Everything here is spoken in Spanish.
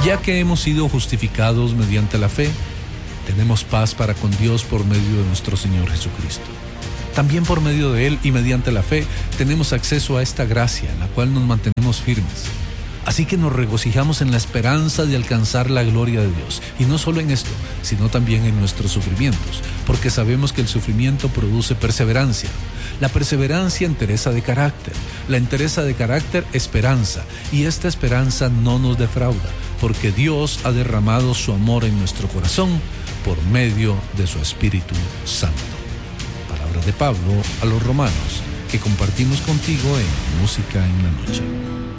Ya que hemos sido justificados mediante la fe, tenemos paz para con Dios por medio de nuestro Señor Jesucristo. También por medio de Él y mediante la fe tenemos acceso a esta gracia en la cual nos mantenemos firmes. Así que nos regocijamos en la esperanza de alcanzar la gloria de Dios. Y no solo en esto, sino también en nuestros sufrimientos, porque sabemos que el sufrimiento produce perseverancia. La perseverancia, entereza de carácter. La entereza de carácter, esperanza. Y esta esperanza no nos defrauda, porque Dios ha derramado su amor en nuestro corazón por medio de su Espíritu Santo. Palabras de Pablo a los romanos, que compartimos contigo en Música en la Noche.